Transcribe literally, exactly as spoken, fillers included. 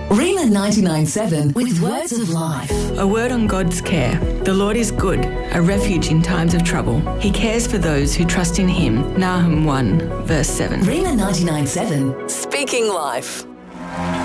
Rima ninety-nine point seven with words of life. A word on God's care. The Lord is good, a refuge in times of trouble. He cares for those who trust in him. Nahum one, verse seven. Rima ninety-nine point seven, speaking life.